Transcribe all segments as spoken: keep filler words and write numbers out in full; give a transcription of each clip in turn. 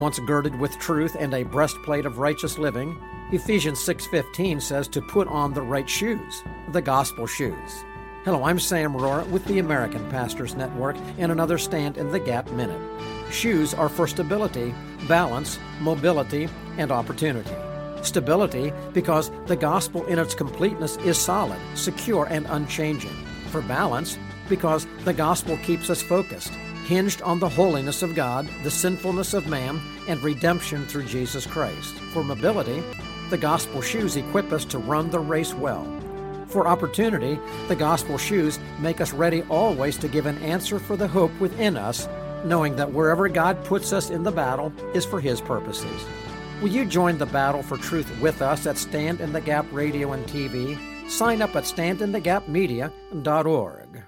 Once girded with truth and a breastplate of righteous living, Ephesians six fifteen says to put on the right shoes, the gospel shoes. Hello, I'm Sam Rohrer with the American Pastors Network and another Stand in the Gap Minute. Shoes are for stability, balance, mobility, and opportunity. Stability because the gospel in its completeness is solid, secure, and unchanging. For balance, because the gospel keeps us focused, hinged on the holiness of God, the sinfulness of man, and redemption through Jesus Christ. For mobility, the gospel shoes equip us to run the race well. For opportunity, the gospel shoes make us ready always to give an answer for the hope within us, knowing that wherever God puts us in the battle is for His purposes. Will you join the battle for truth with us at Stand in the Gap Radio and T V? Sign up at stand in the gap media dot org.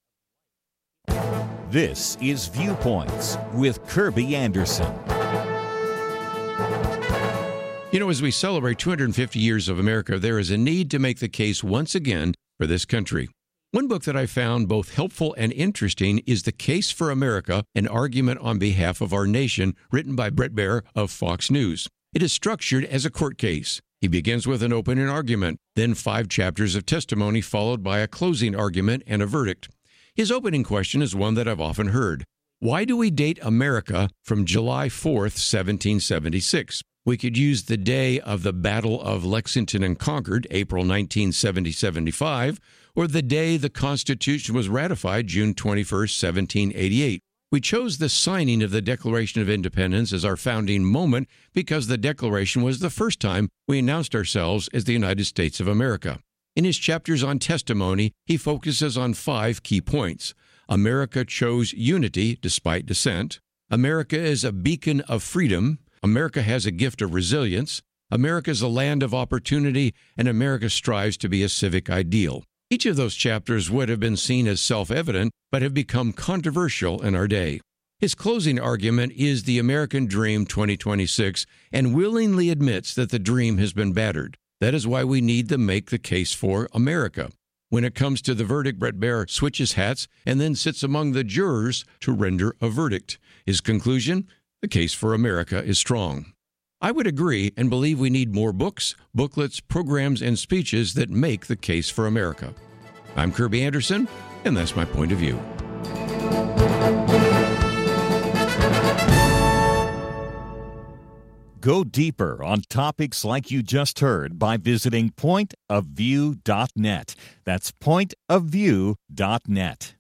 This is Viewpoints with Kirby Anderson. You know, as we celebrate two hundred fifty years of America, there is a need to make the case once again for this country. One book that I found both helpful and interesting is The Case for America, an argument on behalf of our nation, written by Bret Baier of Fox News. It is structured as a court case. He begins with an opening argument, then five chapters of testimony followed by a closing argument and a verdict. His opening question is one that I've often heard. Why do we date America from July fourth, seventeen seventy-six? We could use the day of the Battle of Lexington and Concord, April nineteenth, seventeen seventy-five, or the day the Constitution was ratified, June twenty-first, seventeen eighty-eight. We chose the signing of the Declaration of Independence as our founding moment because the Declaration was the first time we announced ourselves as the United States of America. In his chapters on testimony, he focuses on five key points. America chose unity despite dissent. America is a beacon of freedom. America has a gift of resilience. America is a land of opportunity, and America strives to be a civic ideal. Each of those chapters would have been seen as self-evident, but have become controversial in our day. His closing argument is the American Dream twenty twenty-six and willingly admits that the dream has been battered. That is why we need to make the case for America. When it comes to the verdict, Bret Baier switches hats and then sits among the jurors to render a verdict. His conclusion? The case for America is strong. I would agree and believe we need more books, booklets, programs, and speeches that make the case for America. I'm Kirby Anderson, and that's my point of view. Go deeper on topics like you just heard by visiting point of view dot net. That's point of view dot net.